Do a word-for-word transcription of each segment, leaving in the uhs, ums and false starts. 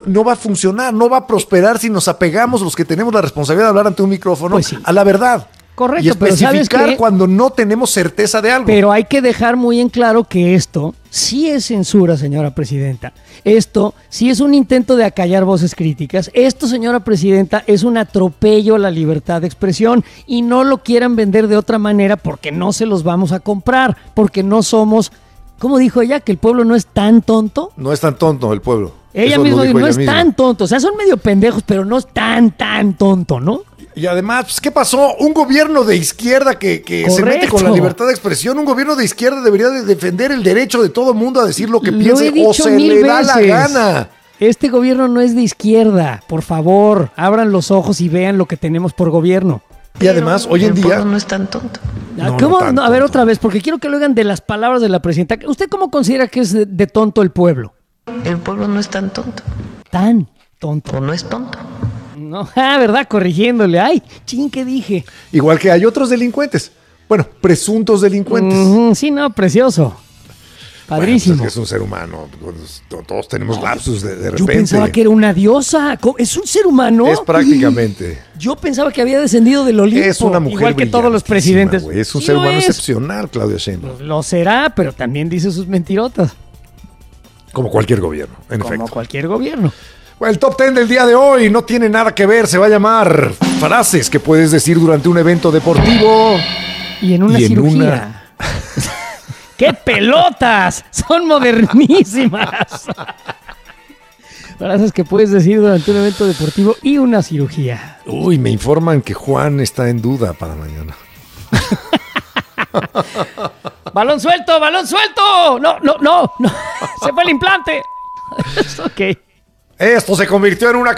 no va a funcionar, no va a prosperar si nos apegamos los que tenemos la responsabilidad de hablar ante un micrófono pues sí. a la verdad. Correcto, y especificar cuando no tenemos certeza de algo. Pero hay que dejar muy en claro que esto sí es censura, señora presidenta. Esto sí es un intento de acallar voces críticas. Esto, señora presidenta, es un atropello a la libertad de expresión y no lo quieran vender de otra manera porque no se los vamos a comprar, porque no somos, ¿cómo dijo ella? ¿Que el pueblo no es tan tonto? No es tan tonto el pueblo. Ella misma dijo, no es misma. tan tonto. O sea, son medio pendejos, pero no es tan, tan tonto, ¿no? Y además, pues, ¿qué pasó? Un gobierno de izquierda que, que se mete con la libertad de expresión, un gobierno de izquierda debería de defender el derecho de todo mundo a decir lo que lo piense o se le da la gana. Este gobierno no es de izquierda. Por favor, abran los ojos y vean lo que tenemos por gobierno. Y además, hoy en día... no es tan tonto. No, ¿Cómo? No, no, a ver, otra vez, porque quiero que lo oigan de las palabras de la presidenta. ¿Usted cómo considera que es de, de tonto el pueblo? El pueblo no es tan tonto. Tan tonto. O no es tonto. No, ah, ¿verdad? Corrigiéndole. Ay, ching, ¿qué dije? Igual que hay otros delincuentes. Bueno, presuntos delincuentes. Mm, sí, no, precioso. Padrísimo. Bueno, pues es que es un ser humano. Todos tenemos lapsus de, de repente. Yo pensaba que era una diosa. ¿Es un ser humano? Es prácticamente. Yo pensaba que había descendido del Olimpo. Es una mujer igual que todos los presidentes. Wey. Es un sí ser humano es. excepcional, Claudia Sheinbaum. Pues lo será, pero también dice sus mentirotas. Como cualquier gobierno, en Como efecto. Como cualquier gobierno. Bueno, el top ten del día de hoy no tiene nada que ver, se va a llamar frases que puedes decir durante un evento deportivo. Y en una y cirugía. En una... ¡Qué pelotas! Son modernísimas. Frases que puedes decir durante un evento deportivo y una cirugía. Uy, me informan que Juan está en duda para mañana. ¡Balón suelto! ¡Balón suelto! No, no, no, no. Se fue el implante. Ok. Esto se convirtió en una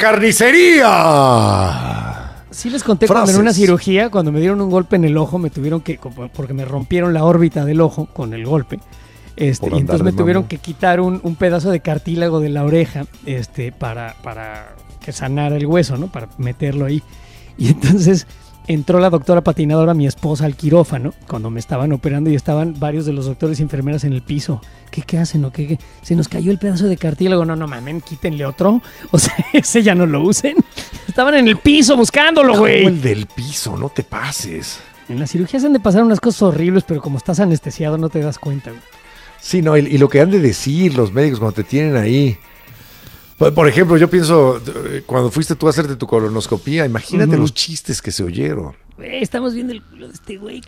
carnicería. Sí les conté Frases. Cuando en una cirugía, cuando me dieron un golpe en el ojo, me tuvieron que, porque me rompieron la órbita del ojo con el golpe, este, y entonces me tuvieron que quitar un, un pedazo de cartílago de la oreja, este, para, para que sanara el hueso, ¿no? Para meterlo ahí. Y entonces entró la doctora patinadora, mi esposa, al quirófano, cuando me estaban operando y estaban varios de los doctores y enfermeras en el piso. ¿Qué, qué hacen? ¿O qué, qué? Se nos cayó el pedazo de cartílago. No, no mamen, quítenle otro. O sea, ese ya no lo usen. Estaban en el piso buscándolo, güey. Como el del piso, no te pases. En la cirugía se han de pasar unas cosas horribles, pero como estás anestesiado no te das cuenta, güey. Sí, no, y, y lo que han de decir los médicos cuando te tienen ahí. Por, por ejemplo, yo pienso, cuando fuiste tú a hacerte tu colonoscopía, imagínate uh-huh. los chistes que se oyeron. Güey, estamos viendo el culo de este güey.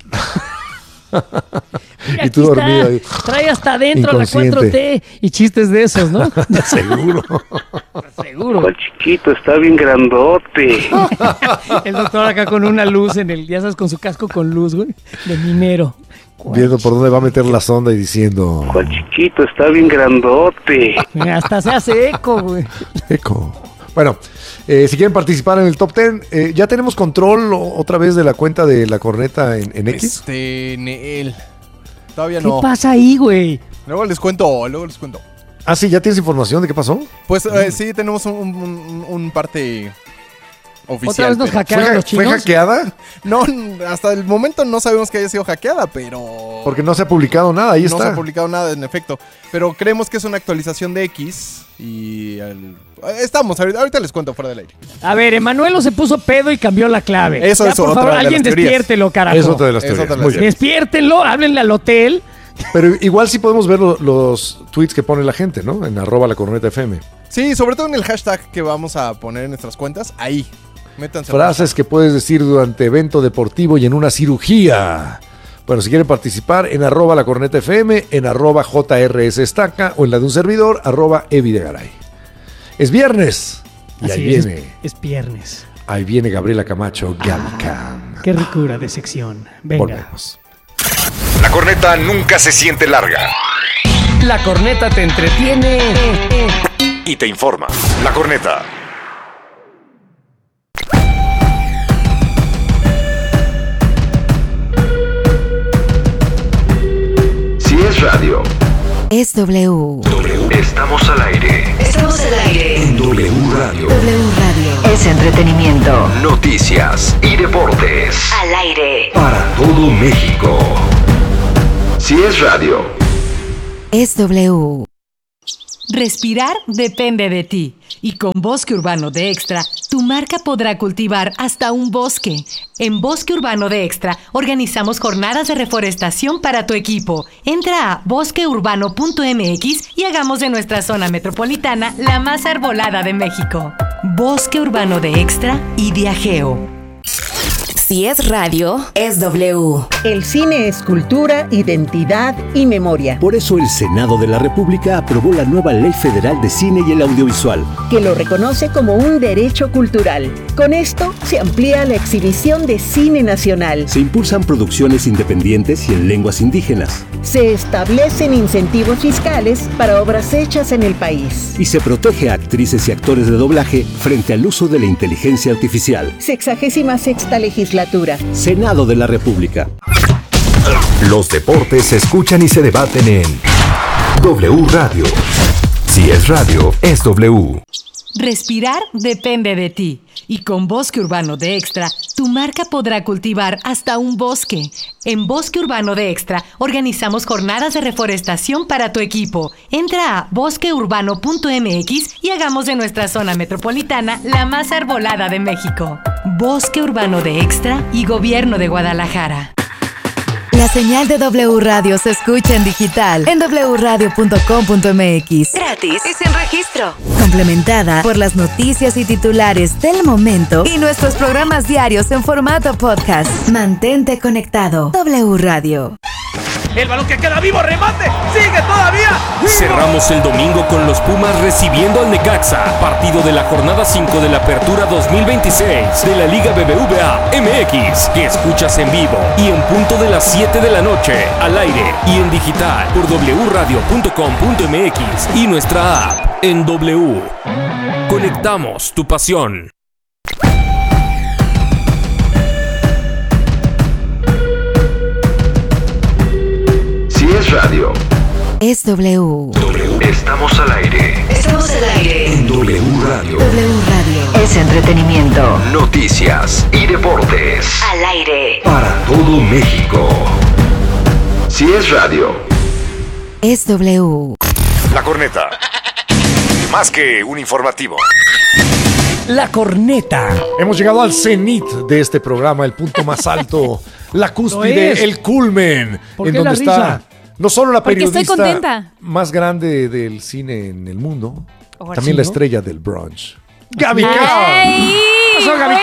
Mira, y tú dormido ahí. Trae hasta adentro la cuatro T y chistes de esos, ¿no? Seguro. Seguro. ¿Cuál chiquito? Está bien grandote. El doctor acá con una luz en el, ya sabes, con su casco con luz, güey, de minero. Viendo por dónde va a meter la sonda y diciendo... ¿Cuál chiquito? Está bien grandote. Hasta se hace eco, güey. Eco. Bueno, eh, si quieren participar en el top ten, eh, ya tenemos control otra vez de la cuenta de La Corneta en, en X. Este, Neel. Todavía ¿Qué no. ¿Qué pasa ahí, güey? Luego les cuento, luego les cuento. Ah, sí, ¿ya tienes información de qué pasó? Pues eh, sí, tenemos un, un, un parte oficial. ¿Otra vez nos pero... hackearon ¿Fue, los chinos? ¿Fue hackeada? No, hasta el momento no sabemos que haya sido hackeada, pero... Porque no se ha publicado nada, ahí no está. No se ha publicado nada, en efecto. Pero creemos que es una actualización de X y... El... Estamos, ahorita, ahorita les cuento fuera del aire. A ver, Emanuelo se puso pedo y cambió la clave. Eso ya, es por otra favor, de alguien las teorías. despiértelo, carajo. Es otra de las teorías. Muy bien. Despiértenlo, háblenle al hotel. Pero igual sí podemos ver lo, los tweets que pone la gente, ¿no? En arroba la corneta F M. Sí, sobre todo en el hashtag que vamos a poner en nuestras cuentas. Ahí, métanse. Frases que puedes decir durante evento deportivo y en una cirugía. Bueno, si quieren participar, en arroba la corneta F M, en arroba J R S Estaca o en la de un servidor, arroba Evidegaray. Es viernes. Y Así ahí es, viene. Es, es viernes. Ahí viene Gabriela Camacho, Gabicam. Qué ricura de sección. Venga. Volvemos. La corneta nunca se siente larga. La corneta te entretiene y te informa. La corneta. Si es radio, es W. W. Estamos al aire. Estamos al aire. En W Radio. W Radio. Es entretenimiento. Noticias y deportes. Al aire. Para todo México. Si es radio, es W. Respirar depende de ti. Y con Bosque Urbano de Extra, tu marca podrá cultivar hasta un bosque. En Bosque Urbano de Extra, organizamos jornadas de reforestación para tu equipo. Entra a bosque urbano punto m x y hagamos de nuestra zona metropolitana la más arbolada de México. Bosque Urbano de Extra y Diageo. Si es radio, es W. El cine es cultura, identidad y memoria. Por eso el Senado de la República aprobó la nueva Ley Federal de Cine y el Audiovisual, que lo reconoce como un derecho cultural. Con esto se amplía la exhibición de cine nacional. Se impulsan producciones independientes y en lenguas indígenas. Se establecen incentivos fiscales para obras hechas en el país. Y se protege a actrices y actores de doblaje frente al uso de la inteligencia artificial. Sexagésima sexta legislatura. Senado de la República. Los deportes se escuchan y se debaten en W Radio. Si es radio, es W. Respirar depende de ti. Y con Bosque Urbano de Extra, tu marca podrá cultivar hasta un bosque. En Bosque Urbano de Extra, organizamos jornadas de reforestación para tu equipo. Entra a bosque urbano punto m x y hagamos de nuestra zona metropolitana la más arbolada de México. Bosque Urbano de Extra y Gobierno de Guadalajara. La señal de W Radio se escucha en digital en w radio punto com punto m x. Gratis y sin registro. Complementada por las noticias y titulares del momento y nuestros programas diarios en formato podcast. Mantente conectado. W Radio. El balón que queda vivo, remate, sigue todavía. Cerramos el domingo con los Pumas recibiendo al Necaxa, partido de la jornada cinco de la Apertura dos mil veintiséis de la Liga B B V A M X, que escuchas en vivo y en punto de las siete de la noche, al aire y en digital por w radio punto com punto m x y nuestra app en W. Conectamos tu pasión. Si es radio, es W. W. Estamos al aire. Estamos al aire. En W Radio. W Radio. Es entretenimiento. Noticias y deportes. Al aire. Para todo México. Si es radio, es W. La Corneta. Más que un informativo. La Corneta. Hemos llegado al cenit de este programa, el punto más alto, la cúspide, el culmen, en donde está no solo la periodista más grande del cine en el mundo, Ahora también sí, la ¿no? estrella del brunch. Gaby Cam. Soy Gaby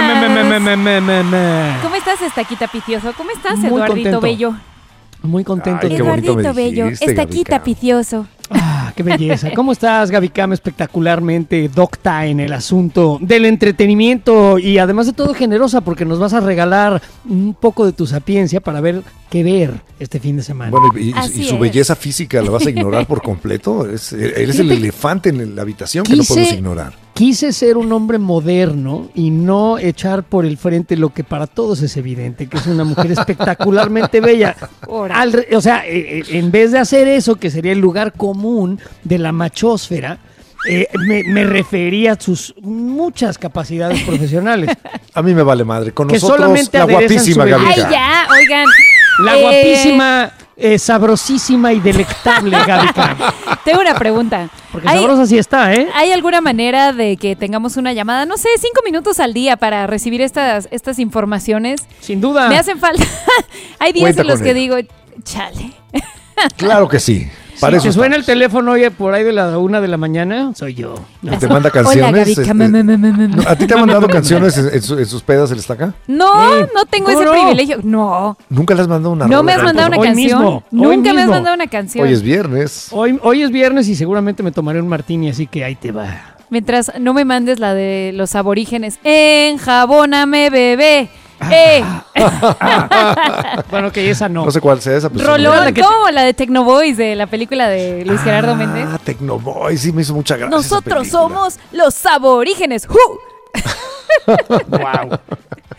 Cam. ¿Cómo estás, Estaquita Picioso? ¿Cómo estás, Muy Eduardito contento. Bello? Muy contento. Ay, Eduardito Bello, Estaquita Picioso. Ah, qué belleza. ¿Cómo estás, Gaby Cam? Espectacularmente docta en el asunto del entretenimiento y además de todo generosa porque nos vas a regalar un poco de tu sapiencia para ver qué ver este fin de semana. Bueno, y, y su es. belleza física la vas a ignorar por completo. Eres, eres el elefante en la habitación quise, que no podemos ignorar. Quise ser un hombre moderno y no echar por el frente lo que para todos es evidente, que es una mujer espectacularmente bella. Al, o sea, eh, en vez de hacer eso, que sería el lugar común de la machósfera, eh, me, me refería a sus muchas capacidades profesionales. A mí me vale madre. Con que nosotros solamente la guapísima Gaby. Ay, ya, oigan. La eh... guapísima, eh, sabrosísima y delectable Gaby Cam. Tengo una pregunta. Porque sabrosa sí está, ¿eh? ¿Hay alguna manera de que tengamos una llamada, no sé, cinco minutos al día para recibir estas, estas informaciones? Sin duda. Me hacen falta. Hay días Cuenta en los que él. digo, chale. Claro que sí. Si te suena el teléfono oye por ahí de la una de la mañana, soy yo. No. ¿Te manda canciones? Hola, Gaby, este, me, me, me, me, ¿no, ¿A ti te ha mandado canciones en, en, su, en sus pedas el Estaca? No, eh, no tengo ese no? privilegio. No. ¿Nunca le has mandado una No rola? me has mandado una hoy canción. Mismo, Nunca hoy me has mismo. mandado una canción. Hoy es viernes. Hoy, hoy es viernes y seguramente me tomaré un martini, así que ahí te va. Mientras no me mandes la de los aborígenes. Enjabóname, bebé. ¡Eh! Bueno, que esa no. No sé cuál sea esa. Pues Rolón, la que ¿cómo? Te... La de Tecno Boys, de la película de Luis Gerardo ah, Méndez. Ah, Tecno Boys, sí me hizo mucha gracia. Nosotros somos los aborígenes. ¡Uh! Wow.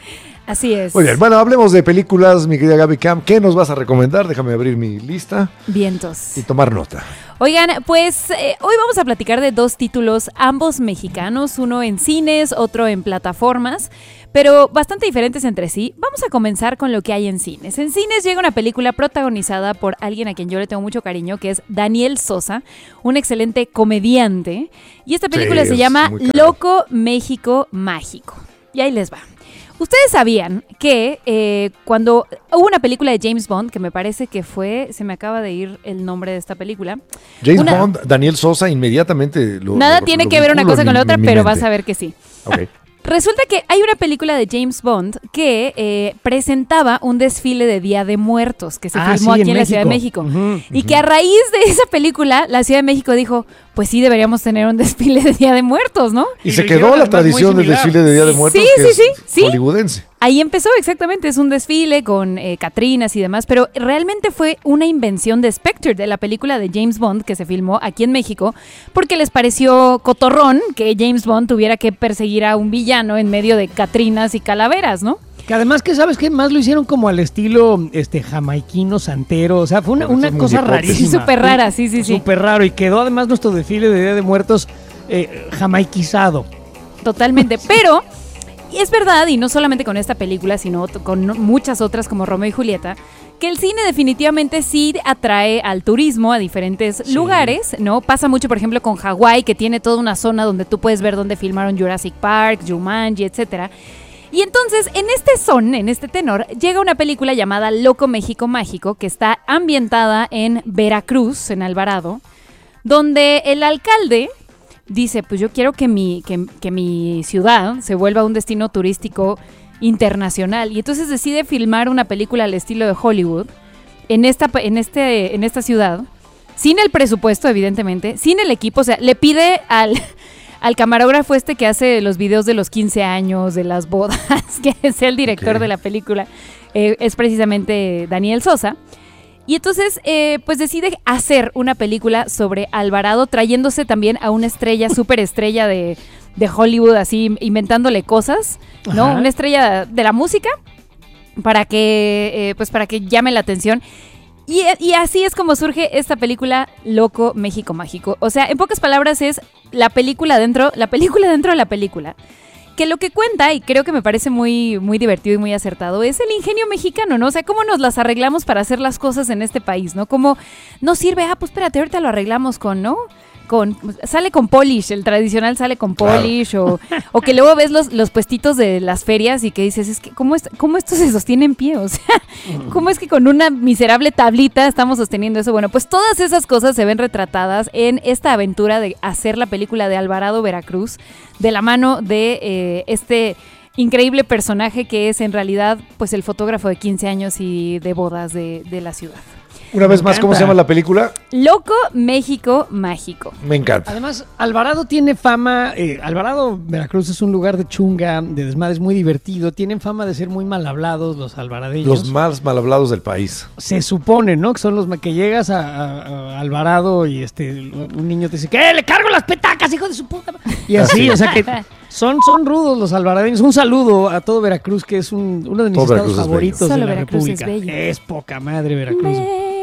Así es. Muy bien, bueno, hablemos de películas, mi querida Gaby Cam. ¿Qué nos vas a recomendar? Déjame abrir mi lista. Vientos. Y tomar nota. Oigan, pues eh, hoy vamos a platicar de dos títulos, ambos mexicanos, uno en cines, otro en plataformas, pero bastante diferentes entre sí. Vamos a comenzar con lo que hay en cines. En cines llega una película protagonizada por alguien a quien yo le tengo mucho cariño, que es Daniel Sosa, un excelente comediante. Y esta película Sí, se es llama muy caro. Loco México Mágico. Y ahí les va. Ustedes sabían que eh, cuando hubo una película de James Bond, que me parece que fue, se me acaba de ir el nombre de esta película. James Una- Bond, Daniel Sosa, inmediatamente lo Nada lo- tiene lo que ver una vinculo cosa en con mi- la otra, en mi pero mente. vas a ver que sí. Ok. Resulta que hay una película de James Bond que eh, presentaba un desfile de Día de Muertos que se Ah, filmó sí, aquí en, en la Ciudad de México. México. Ujú, Y que a raíz de esa película, la Ciudad de México dijo, pues sí, deberíamos tener un desfile de Día de Muertos, ¿no? Y, Y se lo quedó hicieron la además tradición muy del similar. desfile de Día de Muertos, Sí, que sí, es sí, sí. hollywoodense. Ahí empezó exactamente, es un desfile con eh, catrinas y demás, pero realmente fue una invención de Spectre, de la película de James Bond que se filmó aquí en México, porque les pareció cotorrón que James Bond tuviera que perseguir a un villano en medio de catrinas y calaveras, ¿no? Que además que sabes que más lo hicieron como al estilo este jamaiquino, santero, o sea, fue una, Con una estos cosa muñecotes. rarísima. Sí, súper rara, sí, sí, sí. Súper raro, y quedó además nuestro desfile de Día de Muertos eh, jamaiquizado. Totalmente, pero y es verdad, y no solamente con esta película, sino t- con muchas otras como Romeo y Julieta, que el cine definitivamente sí atrae al turismo a diferentes lugares, ¿no? Pasa mucho, por ejemplo, con Hawái, que tiene toda una zona donde tú puedes ver dónde filmaron Jurassic Park, Jumanji, etcétera. Y entonces, en este son, en este tenor, llega una película llamada Loco México Mágico, que está ambientada en Veracruz, en Alvarado, donde el alcalde dice, pues yo quiero que mi, que, que mi ciudad se vuelva un destino turístico internacional. Y entonces decide filmar una película al estilo de Hollywood en esta, en este, en esta ciudad, sin el presupuesto, evidentemente, sin el equipo. O sea, le pide al, al camarógrafo este que hace los videos de los quince años, de las bodas, que es el director Ok. de la película, eh, es precisamente Daniel Sosa. Y entonces, eh, pues decide hacer una película sobre Alvarado, trayéndose también a una estrella, súper estrella de, de Hollywood, así inventándole cosas, ¿no? Ajá. Una estrella de la música para que, eh, pues para que llame la atención. Y, y así es como surge esta película Loco México Mágico. O sea, en pocas palabras es la película dentro, la película dentro de la película. Que lo que cuenta, y creo que me parece muy, muy divertido y muy acertado, es el ingenio mexicano, ¿no? O sea, cómo nos las arreglamos para hacer las cosas en este país, ¿no? Cómo no sirve, ah, pues espérate, ahorita lo arreglamos con, ¿no? Con, sale con polish, el tradicional sale con polish, o, o que luego ves los, los puestitos de las ferias y que dices, es que, ¿cómo, es, ¿cómo esto se sostiene en pie? O sea, ¿cómo es que con una miserable tablita estamos sosteniendo eso? Bueno, pues todas esas cosas se ven retratadas en esta aventura de hacer la película de Alvarado, Veracruz, de la mano de eh, este increíble personaje que es en realidad pues el fotógrafo de quince años y de bodas de, de la ciudad. Una vez Me más, ¿cómo encanta. se llama la película? Loco México Mágico. Me encanta. Además, Alvarado tiene fama, eh, Alvarado, Veracruz es un lugar de chunga, de desmadre, es muy divertido, tienen fama de ser muy mal hablados los alvaradeños. Los más mal hablados del país. Se supone, ¿no? Que son los ma- que llegas a, a- a Alvarado y este un niño te dice, ¿qué? ¡Le cargo las petacas, hijo de su puta! ma-". Y así, o sea que son, son rudos los alvaradeños. Un saludo a todo Veracruz, que es un- uno de mis Todo estados Veracruz es favoritos bello. de Solo la Veracruz es República. bello. Es poca madre Veracruz.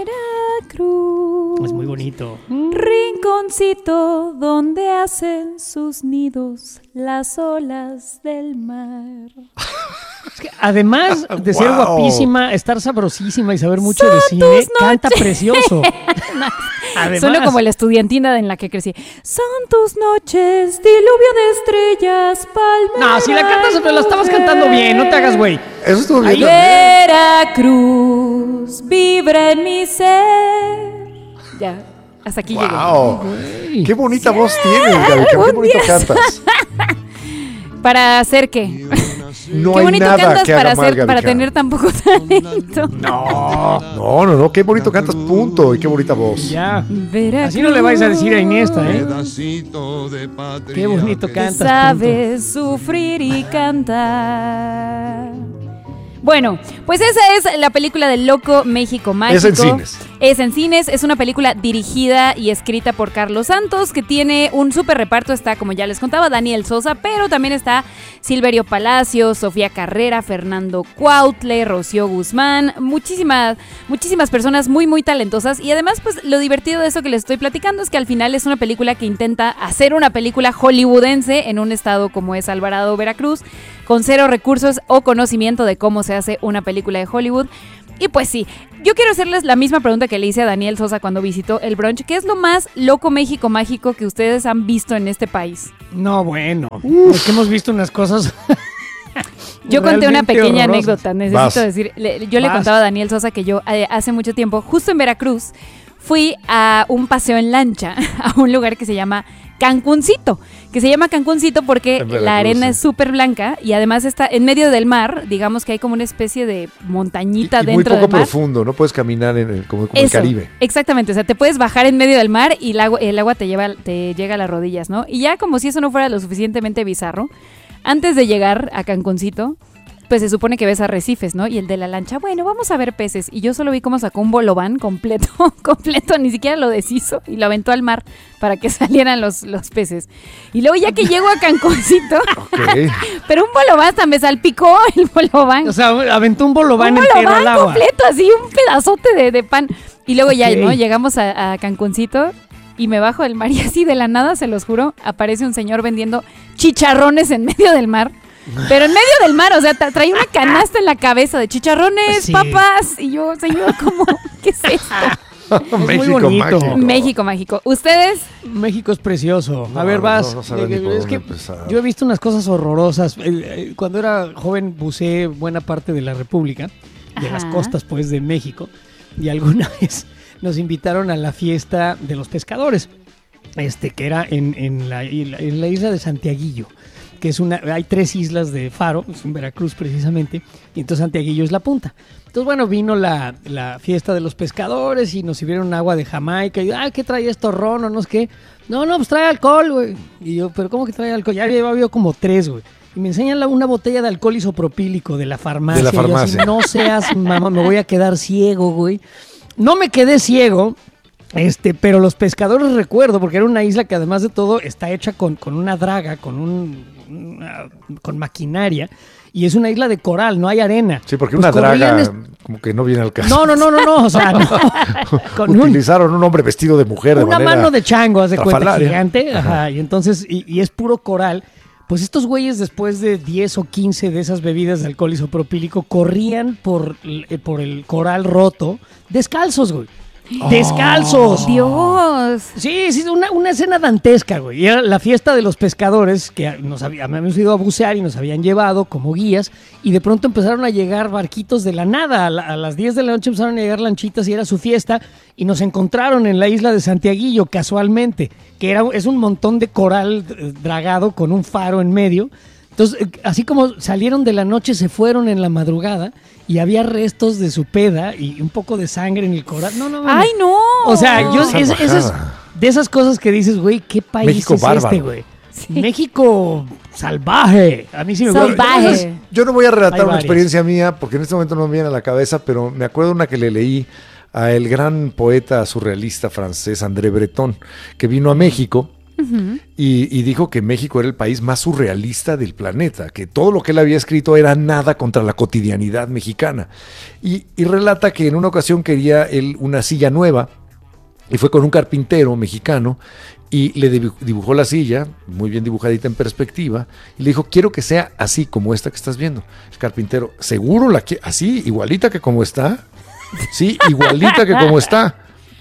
Veracruz. Es muy bonito. Rinconcito donde hacen sus nidos las olas del mar. Es que además de ser Wow. guapísima, estar sabrosísima y saber mucho Son de cine, tus canta noches. precioso. Además, Suena como la estudiantina en la que crecí. Son tus noches, diluvio de estrellas, palmeras. No, si la cantas, pero la estabas cantando bien, no te hagas güey. Eso estuvo bien. Veracruz vibra en mi ser. Ya, hasta aquí Wow. Güey. Qué bonita voz tienes, Gaby. Qué algún bonito día. cantas. llegué. ¿Para hacer qué? No Qué hay bonito nada cantas que para, haga mal, hacer, Gaby para Cam. tener tan poco talento. No, no, no, no. Qué bonito cantas, punto. Y qué bonita voz. Ya. Veracruz. Así no le vais a decir a Iniesta, ¿eh? Qué bonito Que cantas. sabes sufrir y cantar. Bueno, pues esa es la película del Loco México Mágico. Es en cines. Es en cines, es una película dirigida y escrita por Carlos Santos, que tiene un súper reparto. Está, como ya les contaba, Daniel Sosa, pero también está Silverio Palacios, Sofía Carrera, Fernando Cuautle, Rocío Guzmán, muchísimas, muchísimas personas muy, muy talentosas. Y además, pues lo divertido de eso que les estoy platicando es que al final es una película que intenta hacer una película hollywoodense en un estado como es Alvarado, Veracruz, con cero recursos o conocimiento de cómo se hace una película de Hollywood. Y pues sí, yo quiero hacerles la misma pregunta que le hice a Daniel Sosa cuando visitó el brunch. ¿Qué es lo más loco México mágico que ustedes han visto en este país? No, bueno, es que hemos visto unas cosas... Yo conté una pequeña horrorosas. anécdota, necesito Vas. decir, le, yo le Vas. contaba a Daniel Sosa que yo eh, hace mucho tiempo, justo en Veracruz, fui a un paseo en lancha a un lugar que se llama Cancuncito, que se llama Cancuncito porque Veracruz, la arena sí. es súper blanca y además está en medio del mar, digamos que hay como una especie de montañita Y muy dentro poco del mar. profundo, no puedes caminar en el, como, como el Eso, Caribe. exactamente, o sea, te puedes bajar en medio del mar y el agua, el agua te, lleva, te llega a las rodillas, ¿no? Y ya como si eso no fuera lo suficientemente bizarro, antes de llegar a Cancuncito, pues se supone que ves arrecifes, ¿no? Y el de la lancha, bueno, vamos a ver peces. Y yo solo vi cómo sacó un bolobán completo, completo, ni siquiera lo deshizo y lo aventó al mar para que salieran los, los peces. Y luego ya que llego a Cancuncito, Okay. pero un bolobán hasta me salpicó el bolobán. O sea, aventó un bolobán un entero bolobán al agua. completo, así un pedazote de, de pan. Y luego ya, Ok. ¿no? Llegamos a, a Cancuncito y me bajo del mar y así de la nada, se los juro, aparece un señor vendiendo chicharrones en medio del mar. Pero en medio del mar, o sea, tra- traía una canasta en la cabeza de chicharrones, Sí. papas. Y yo, señor, ¿cómo? ¿Qué es esto? México bonito. mágico. México mágico. ¿Ustedes? México es precioso. No, a ver, no, vas. no sabía ni por es dónde que empezar. yo he visto unas cosas horrorosas. Eh, eh, Cuando era joven buceé buena parte de la República, de Ajá. las costas, pues, de México. Y alguna vez nos invitaron a la fiesta de los pescadores, este, que era en, en, la, en la isla de Santiaguillo, que es una, hay tres islas de Faro, es en Veracruz precisamente, y entonces Santiaguillo es la punta. Entonces, bueno, vino la, la fiesta de los pescadores y nos sirvieron agua de Jamaica. Y yo, ah, ¿qué trae esto? ¿Ron o no es qué? No, no, pues trae alcohol, güey. Y yo, ¿pero cómo que trae alcohol? Ya llevaba yo como tres, güey. Y me enseñan la- una botella de alcohol isopropílico de la farmacia. De la Y yo así, farmacia. no seas, mamá, me voy a quedar ciego, güey. No me quedé ciego, este, pero los pescadores recuerdo, porque era una isla que además de todo está hecha con, con una draga, con un una- con maquinaria, y es una isla de coral, no hay arena. Sí, porque Pues una corrían draga es- como que no viene al caso. No, no, no, no, no, o sea, no. Con un- Utilizaron un hombre vestido de mujer de una manera mano de chango, haz de cuenta, estrafalaria. gigante, Ajá. ajá, y entonces, y, y es puro coral. Pues estos güeyes, después de diez o quince de esas bebidas de alcohol isopropílico, corrían por, eh, por el coral roto, descalzos, güey. ¡Descalzos! Dios. Sí, sí, una, una escena dantesca, güey. Y era la fiesta de los pescadores, que nos había- habíamos ido a bucear y nos habían llevado como guías, y de pronto empezaron a llegar barquitos de la nada. A, la- a las diez de la noche empezaron a llegar lanchitas y era su fiesta, y nos encontraron en la isla de Santiaguillo, casualmente, que era, es un montón de coral eh, dragado con un faro en medio. Entonces, eh, así como salieron de la noche, se fueron en la madrugada y había restos de su peda y un poco de sangre en el coral. No, no, mames. ¡Ay, no! O sea, yo, Esa es- esas, bajada. de esas cosas que dices, güey, ¿qué país México es bárbaro. este, güey? México salvaje. A mí sí me gusta. Salvaje. Entonces, yo no voy a relatar Hay una varias. experiencia mía porque en este momento no me viene a la cabeza, pero me acuerdo una que le leí a el gran poeta surrealista francés André Breton, que vino a México y, y dijo que México era el país más surrealista del planeta, que todo lo que él había escrito era nada contra la cotidianidad mexicana. Y, y relata que en una ocasión quería él una silla nueva y fue con un carpintero mexicano y le dibu- dibujó la silla, muy bien dibujadita en perspectiva, y le dijo, quiero que sea así como esta que estás viendo. El carpintero, ¿seguro la qui- así, igualita que como está? Sí, igualita que como está.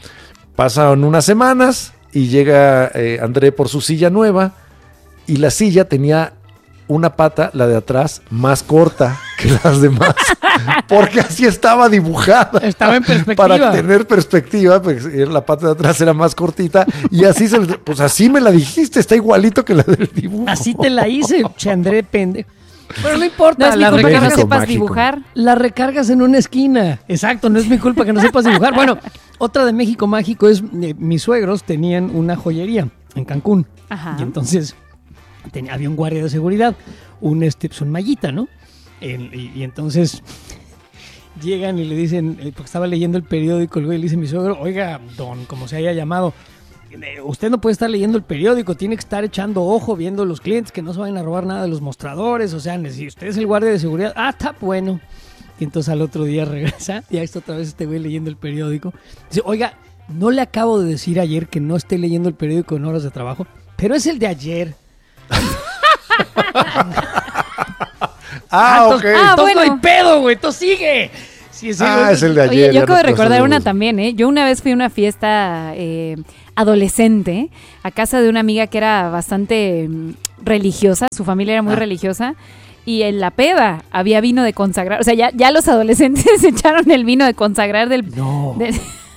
Pasan unas semanas y llega eh, André por su silla nueva y la silla tenía una pata, la de atrás, más corta que las demás, porque así estaba dibujada. Estaba en perspectiva. Para tener perspectiva, pues la pata de atrás era más cortita y así se, pues así me la dijiste, está igualito que la del dibujo. Así te la hice, che, André, pende. Pero no importa. No es mi la culpa que no recargas- sepas mágico. dibujar. La recargas en una esquina. Exacto, no es mi culpa que no sepas dibujar. Bueno, otra de México mágico es, eh, mis suegros tenían una joyería en Cancún. Ajá. Y entonces tenía, había un guardia de seguridad, un, este, pues un mallita, ¿no? El- y, y entonces llegan y le dicen, eh, porque estaba leyendo el periódico, el güey le dice a mi suegro, oiga, don, como se haya llamado, eh, usted no puede estar leyendo el periódico, tiene que estar echando ojo, viendo a los clientes que no se vayan a robar nada de los mostradores, o sea, si usted es el guardia de seguridad, ah, está bueno. Y entonces al otro día regresa, y ahí está otra vez este güey leyendo el periódico. Dice, oiga, no le acabo de decir ayer que no esté leyendo el periódico en horas de trabajo, pero es el de ayer. Ah, ok. Ah, bueno. No hay pedo, güey, tú sigue. Sí, sí, ah, güey. es el de ayer. Oye, yo acabo de recordar una también, ¿eh? Yo una vez fui a una fiesta eh, adolescente a casa de una amiga que era bastante mm, religiosa, su familia era muy ah. religiosa, y en la peda había vino de consagrar, o sea, ya, ya los adolescentes echaron el vino de consagrar del... No. Del...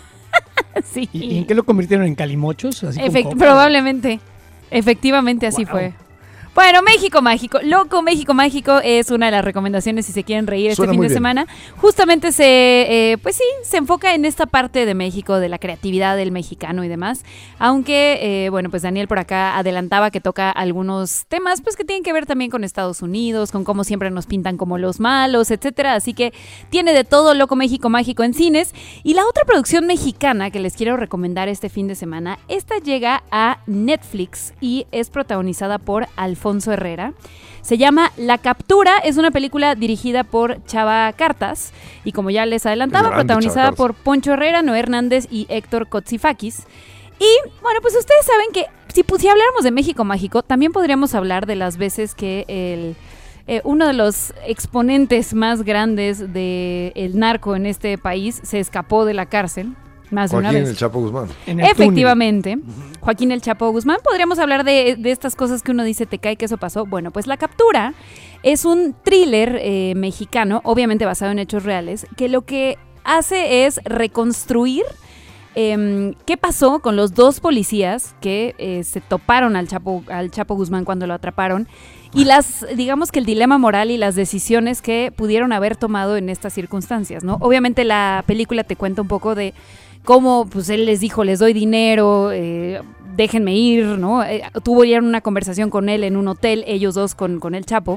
sí. ¿Y, ¿Y en qué lo convirtieron? ¿En calimochos? Así Efect- con probablemente. Efectivamente, así wow. fue. Bueno, México Mágico. Loco México Mágico es una de las recomendaciones si se quieren reír Suena este fin de bien. semana. Justamente se, eh, pues sí, se enfoca en esta parte de México, de la creatividad del mexicano y demás. Aunque, eh, bueno, pues Daniel por acá adelantaba que toca algunos temas, pues que tienen que ver también con Estados Unidos, con cómo siempre nos pintan como los malos, etcétera. Así que tiene de todo Loco México Mágico en cines. Y la otra producción mexicana que les quiero recomendar este fin de semana, esta llega a Netflix y es protagonizada por Alfonso Alfonso Herrera. Se llama La Captura, es una película dirigida por Chava Cartas y como ya les adelantaba, protagonizada por Poncho Herrera, Noé Hernández y Héctor Kotzifakis. Y bueno, pues ustedes saben que si, pues, si habláramos de México Mágico, también podríamos hablar de las veces que el, eh, uno de los exponentes más grandes del narco en este país se escapó de la cárcel. Más de Joaquín una vez. el Chapo Guzmán. Efectivamente. Uh-huh. Joaquín el Chapo Guzmán. Podríamos hablar de, de estas cosas que uno dice, te cae que eso pasó. Bueno, pues La Captura es un thriller eh, mexicano, obviamente basado en hechos reales, que lo que hace es reconstruir eh, qué pasó con los dos policías que eh, se toparon al Chapo, al Chapo Guzmán cuando lo atraparon. Y las, digamos que el dilema moral y las decisiones que pudieron haber tomado en estas circunstancias, ¿no? Obviamente la película te cuenta un poco de cómo, pues él les dijo, les doy dinero, eh, déjenme ir, ¿no? Eh, tuvieron una conversación con él en un hotel, ellos dos con, con el Chapo.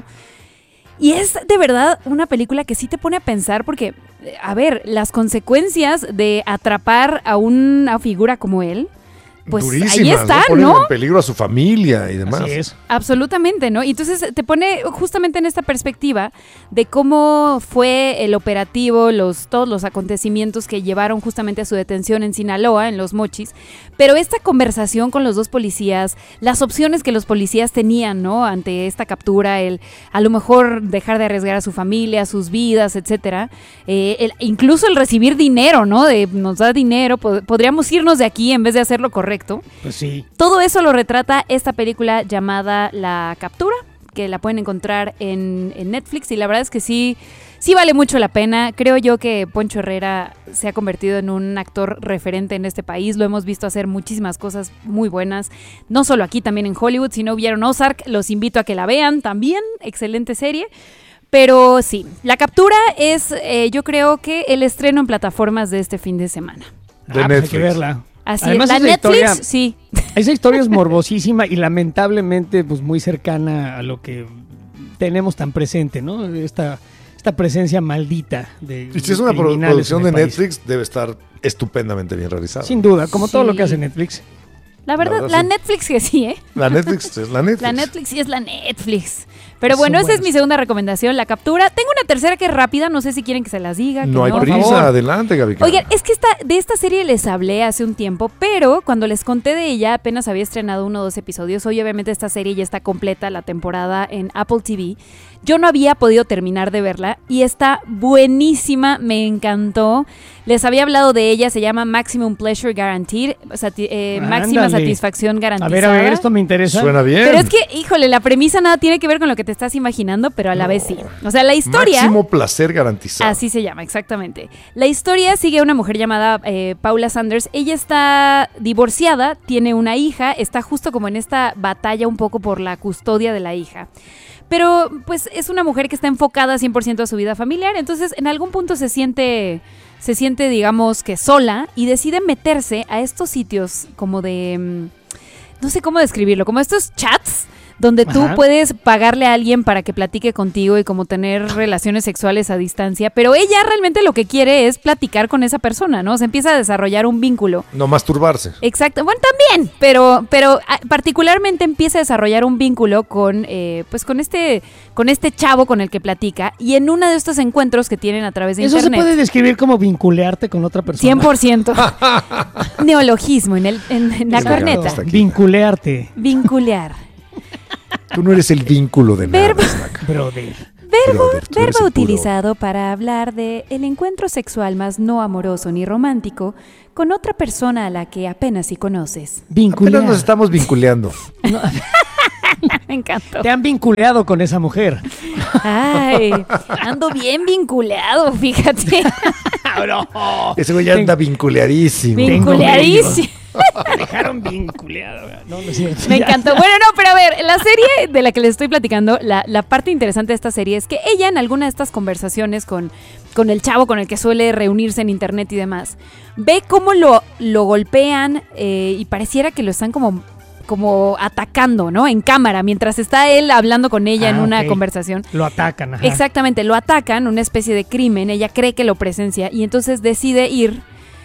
Y es de verdad una película que sí te pone a pensar porque, a ver, las consecuencias de atrapar a una figura como él, pues durísimas, ahí están, ¿no? Ponen ¿no? en peligro a su familia y demás. Así es. Absolutamente, ¿no? Y entonces te pone justamente en esta perspectiva de cómo fue el operativo, los, todos los acontecimientos que llevaron justamente a su detención en Sinaloa, en Los Mochis, pero esta conversación con los dos policías, las opciones que los policías tenían, ¿no? Ante esta captura, el a lo mejor dejar de arriesgar a su familia, sus vidas, etcétera, eh, el, incluso el recibir dinero, ¿no? De nos da dinero, pod- podríamos irnos de aquí en vez de hacer lo correcto. Pues sí. Todo eso lo retrata esta película llamada La Captura, que la pueden encontrar en, en Netflix y la verdad es que sí, sí vale mucho la pena. Creo yo que Poncho Herrera se ha convertido en un actor referente en este país. Lo hemos visto hacer muchísimas cosas muy buenas, no solo aquí, también en Hollywood. Si no vieron Ozark, los invito a que la vean también. Excelente serie. Pero sí, La Captura es, eh, yo creo que el estreno en plataformas de este fin de semana. De ah, Netflix. Pues hay que verla. Así Además, es, la esa Netflix, historia, sí. Esa historia es morbosísima y lamentablemente pues muy cercana a lo que tenemos tan presente, ¿no? Esta, esta presencia maldita de Y si es una pro- producción de Netflix, debe estar estupendamente bien realizada. Sin duda, como Sí. todo lo que hace Netflix. La verdad, La la, verdad, sí. Netflix que sí, ¿eh? La Netflix es la Netflix. La Netflix sí es la Netflix. Pero Son bueno, esa es buenos. mi segunda recomendación, La Captura. Tengo una tercera que es rápida, no sé si quieren que se las diga. que No hay por prisa, favor. adelante, Gaby. Oigan, es que esta, de esta serie les hablé hace un tiempo, pero cuando les conté de ella apenas había estrenado uno o dos episodios. Hoy obviamente esta serie ya está completa, la temporada en Apple T V. Yo no había podido terminar de verla y está buenísima, me encantó. Les había hablado de ella, se llama Maximum Pleasure Guaranteed, sati- eh, máxima Ándale. satisfacción A garantizada. ver, a ver, esto me interesa. Suena bien. Pero es que, híjole, la premisa nada tiene que ver con lo que te estás imaginando, pero a la vez sí. O sea, la historia... Máximo placer garantizado. Así se llama, exactamente. La historia sigue a una mujer llamada eh, Paula Sanders. Ella está divorciada, tiene una hija, está justo como en esta batalla un poco por la custodia de la hija. Pero pues es una mujer que está enfocada cien por ciento a su vida familiar, entonces en algún punto se siente, se siente digamos que sola y decide meterse a estos sitios como de... no sé cómo describirlo, como estos chats donde tú Ajá. puedes pagarle a alguien para que platique contigo y como tener relaciones sexuales a distancia, pero ella realmente lo que quiere es platicar con esa persona, ¿no? Se empieza a desarrollar un vínculo. No masturbarse. Exacto, bueno, también, pero, pero a, particularmente empieza a desarrollar un vínculo con, eh, pues con este, con este chavo con el que platica, y en uno de estos encuentros que tienen a través de Eso internet. se puede describir como vinculearte con otra persona. cien por ciento. Neologismo en, el, en, en la Exacto. corneta. Hasta aquí. Vinculearte. Vinculear. Tú no eres el vínculo de nada. Verbo. Brother. Verbo, Brother, tú eres verbo el puro. utilizado para hablar de el encuentro sexual más no amoroso ni romántico con otra persona a la que apenas si conoces. Vinculear. Apenas nos estamos vinculeando. Me encantó. Te han vinculeado con esa mujer. Ay, ando bien vinculado, fíjate. Ese güey ya anda vinculeadísimo. Vinculeadísimo. Me dejaron vinculeado. No, no es cierto. Me Ya. encantó. Bueno, no, pero a ver, la serie de la que les estoy platicando, la, la parte interesante de esta serie es que ella en alguna de estas conversaciones con, con el chavo con el que suele reunirse en internet y demás, ve cómo lo, lo golpean eh, y pareciera que lo están como, como atacando, ¿no? En cámara, mientras está él hablando con ella Ah, en una ok. conversación. Lo atacan, ajá. Exactamente, lo atacan, una especie de crimen, ella cree que lo presencia y entonces decide ir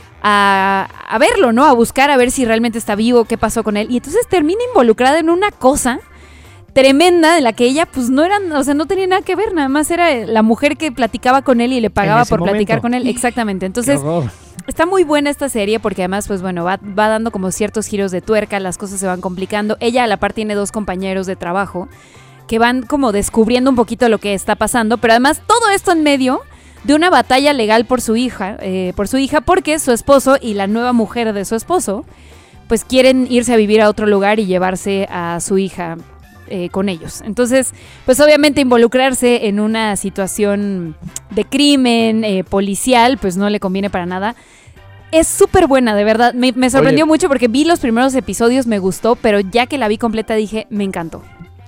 a, a verlo, ¿no? A buscar a ver si realmente está vivo, qué pasó con él. Y entonces termina involucrada en una cosa tremenda de la que ella pues no eran, o sea, no tenía nada que ver, nada más era la mujer que platicaba con él y le pagaba En ese por platicar momento. con él. Exactamente, entonces Qué horror. está muy buena esta serie porque además pues bueno, va, va dando como ciertos giros de tuerca, las cosas se van complicando. Ella a la par tiene dos compañeros de trabajo que van como descubriendo un poquito lo que está pasando, pero además todo esto en medio de una batalla legal por su hija, eh, por su hija, porque su esposo y la nueva mujer de su esposo, pues quieren irse a vivir a otro lugar y llevarse a su hija eh, con ellos. Entonces, pues obviamente involucrarse en una situación de crimen eh, policial, pues no le conviene para nada. Es súper buena, de verdad. Me, me sorprendió Oye. mucho porque vi los primeros episodios, me gustó, pero ya que la vi completa dije, me encantó.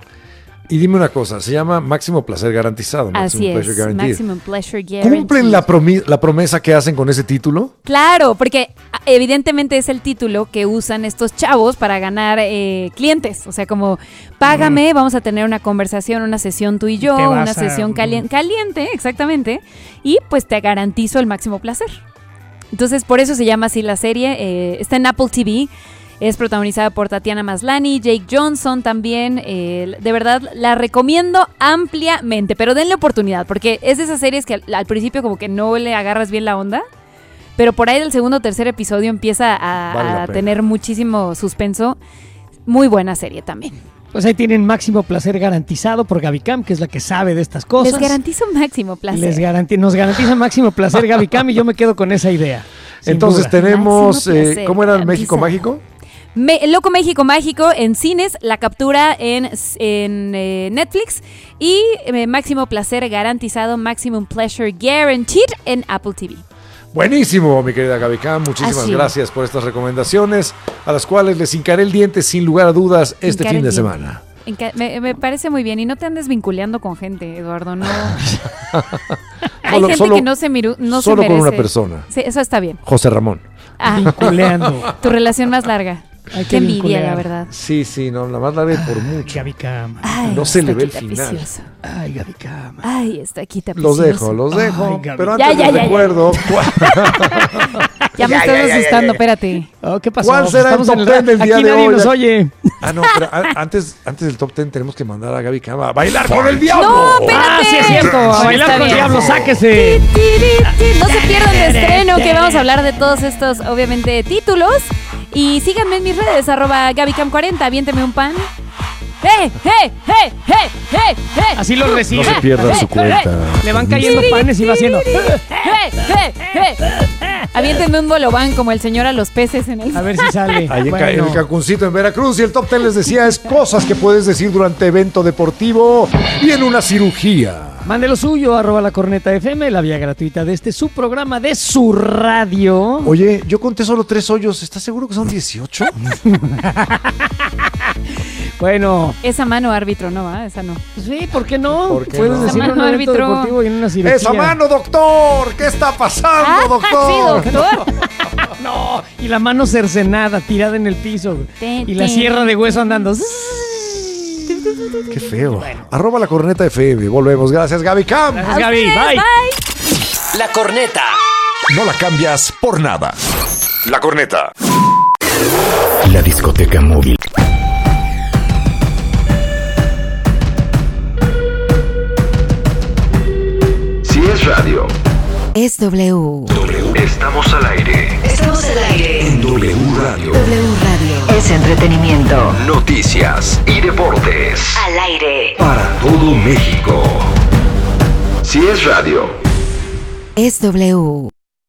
Y dime una cosa, se llama Máximo Placer Garantizado. Así Maximum es, Pleasure Guaranteed. Maximum Pleasure Guaranteed. ¿Cumplen la, promi- la promesa que hacen con ese título? Claro, porque evidentemente es el título que usan estos chavos para ganar eh, clientes. O sea, como, págame, mm. vamos a tener una conversación, una sesión tú y yo, Te una vas a- sesión caliente, caliente, exactamente, y pues te garantizo el máximo placer. Entonces, por eso se llama así la serie. Eh, está en Apple T V. Es protagonizada por Tatiana Maslany, Jake Johnson también. Eh, de verdad, la recomiendo ampliamente, pero denle oportunidad, porque es de esas series que al, al principio como que no le agarras bien la onda, pero por ahí del segundo o tercer episodio empieza a, Vale la a pena. tener muchísimo suspenso. Muy buena serie también. Pues ahí tienen Máximo Placer Garantizado por Gaby Cam, que es la que sabe de estas cosas. Les garantizo máximo placer. Les garanti- nos garantiza Máximo Placer Gaby Cam y yo me quedo con esa idea. sin Entonces duda. tenemos, Máximo eh, Placer ¿cómo era el México Garantizado. Mágico? Me, Loco México Mágico en cines, la captura en, en eh, Netflix y eh, Máximo Placer Garantizado, Maximum Pleasure Guaranteed en Apple T V. Buenísimo, mi querida Gaby Cam. Muchísimas Así es. gracias por estas recomendaciones a las cuales les hincaré el diente sin lugar a dudas este Hincaré fin de el diente. semana. Enca- Me, me parece muy bien. Y no te andes vinculando con gente, Eduardo. No. Hay Solo- gente solo- que no se, miru- no solo se con merece. una persona. Sí, eso está bien. José Ramón. Ah, Vinculeando. tu relación más larga. Hay Qué que envidia, vinculear. la verdad. Sí, sí, no, la más larga por mucho. Gaby Cam. Ay, No se le ve el estaquita final. precioso. Ay, Gaby Cam. Ay, está aquí Los dejo, los dejo. Ay, Gaby. pero Ya, antes ya, les ya, ya. recuerdo. Ya me Ya, estás ya, ya, asustando, ya, ya. espérate. Oh, ¿qué pasó? ¿Cuál será el Estamos top en ten del día Aquí de nadie hoy? nos oye. Ah, no, pero a- antes, antes del top ten tenemos que mandar a Gaby Cam a bailar con el diablo. No, espérate. Ah, sí es cierto. A Sí, bailar está con el bien. diablo, sáquese. Ti, ti, ti. No se pierdan el estreno, que vamos a hablar de todos estos, obviamente, títulos. Y síganme en mis redes, arroba Gabicam cuarenta, aviénteme un pan. ¡Hey, hey, hey, hey, hey, hey! Así lo recibe. No se pierda su cuenta. Le van cayendo panes y va haciendo. ¡Hey, hey, hey! Aviéntenme un bolobán como el señor a los peces en el... A ver si sale. Ahí en, Ca- Bueno. en el Cancuncito, en Veracruz. Y el top ten les decía es cosas que puedes decir durante evento deportivo y en una cirugía. Mande lo suyo, arroba la corneta F M, la vía gratuita de este su programa de su radio. Oye, yo conté solo tres hoyos. ¿Estás seguro que son dieciocho? Bueno, Esa mano árbitro, ¿no? ¿va? Esa no. sí, ¿por qué no? ¿Por qué Puedes no? decir Esa un mano, evento árbitro. deportivo y en una cirugía. ¡Esa mano, doctor! ¿Qué está pasando, Ah, doctor? sí, doctor. No, y la mano cercenada, tirada en el piso. Ten, Y la ten. sierra de hueso andando. Qué feo. Bueno. Arroba la corneta F M. Volvemos. Gracias, Gaby Cam. Gracias, Gaby. Bye. Bye. La corneta. No la cambias por nada. La corneta. La discoteca móvil. Si es radio, es W. W. Estamos al aire. Estamos al aire. En W Radio. W Radio. Es entretenimiento. Noticias y deportes. Al aire. Para todo México. Si es radio, es W.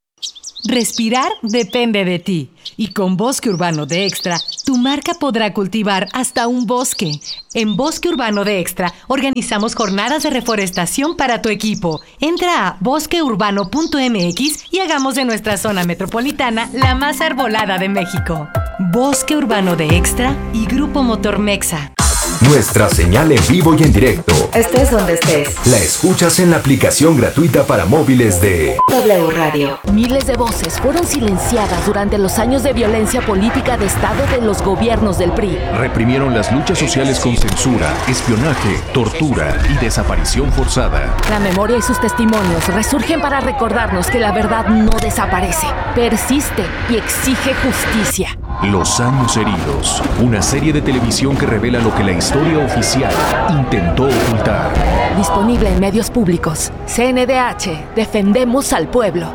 Respirar depende de ti. Y con Bosque Urbano de Extra, tu marca podrá cultivar hasta un bosque. En Bosque Urbano de Extra, organizamos jornadas de reforestación para tu equipo. Entra a bosque urbano punto m x y hagamos de nuestra zona metropolitana la más arbolada de México. Bosque Urbano de Extra y Grupo Motor Mexa. Nuestra señal en vivo y en directo. Estés donde estés. La escuchas en la aplicación gratuita para móviles de W Radio. Miles de voces fueron silenciadas durante los años de violencia política de Estado de los gobiernos del P R I. Reprimieron las luchas sociales con censura, espionaje, tortura y desaparición forzada. La memoria y sus testimonios resurgen para recordarnos que la verdad no desaparece, persiste y exige justicia. Los años heridos, una serie de televisión que revela lo que la historia oficial intentó ocultar. Disponible en medios públicos. C N D H, defendemos al pueblo.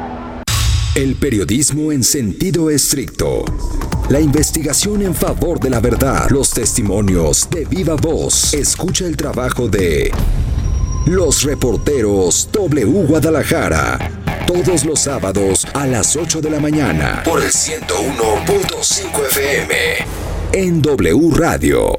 El periodismo en sentido estricto. La investigación en favor de la verdad. Los testimonios de viva voz. Escucha el trabajo de los reporteros W Guadalajara. Todos los sábados a las ocho de la mañana. Por el ciento uno punto cinco F M. En W Radio.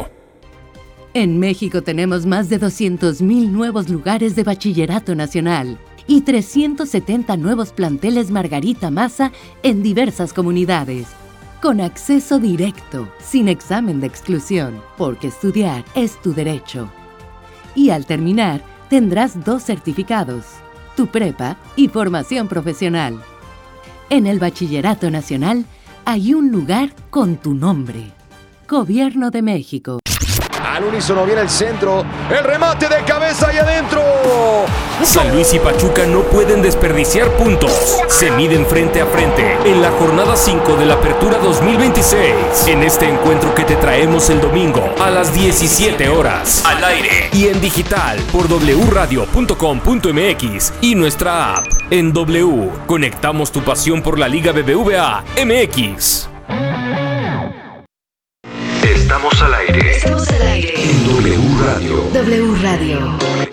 En México tenemos más de doscientos mil nuevos lugares de bachillerato nacional y trescientos setenta nuevos planteles Margarita Maza en diversas comunidades. Con acceso directo, sin examen de exclusión, porque estudiar es tu derecho. Y al terminar, tendrás dos certificados, tu prepa y formación profesional. En el Bachillerato Nacional hay un lugar con tu nombre. Gobierno de México. Al unísono viene el centro, el remate de cabeza y adentro. San Luis y Pachuca no pueden desperdiciar puntos. Se miden frente a frente en la jornada cinco de la Apertura dos mil veintiséis. En este encuentro que te traemos el domingo a las diecisiete horas. Al aire y en digital por w radio punto com punto m x y nuestra app. En W, conectamos tu pasión por la Liga B B V A M X. Estamos al aire. Estamos al aire. En W Radio. W Radio.